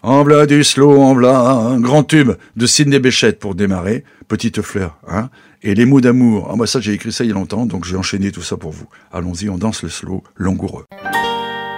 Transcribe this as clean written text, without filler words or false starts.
En v'là du slow, en v'là un grand tube de Sidney Bechet pour démarrer. Petite fleur, hein. Et les mots d'amour. Ah, bah ça, j'ai écrit ça il y a longtemps, donc j'ai enchaîné tout ça pour vous. Allons-y, on danse le slow langoureux.